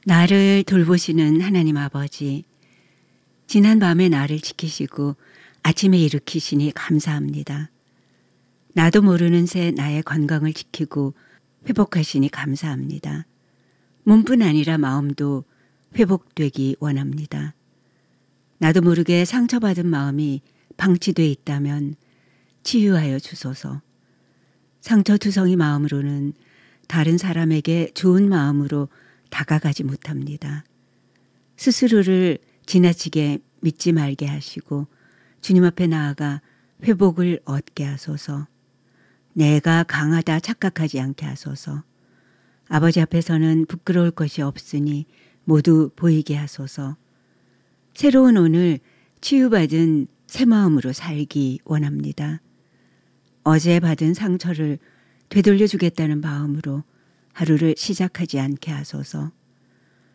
나를 돌보시는 하나님 아버지, 지난 밤에 나를 지키시고 아침에 일으키시니 감사합니다. 나도 모르는 새 나의 건강을 지키고 회복하시니 감사합니다. 몸뿐 아니라 마음도 회복되기 원합니다. 나도 모르게 상처받은 마음이 방치되어 있다면 치유하여 주소서. 상처투성이 마음으로는 다른 사람에게 좋은 마음으로 다가가지 못합니다. 스스로를 지나치게 믿지 말게 하시고 주님 앞에 나아가 회복을 얻게 하소서. 내가 강하다 착각하지 않게 하소서. 아버지 앞에서는 부끄러울 것이 없으니 모두 보이게 하소서. 새로운 오늘 치유받은 새 마음으로 살기 원합니다. 어제 받은 상처를 되돌려 주겠다는 마음으로 하루를 시작하지 않게 하소서.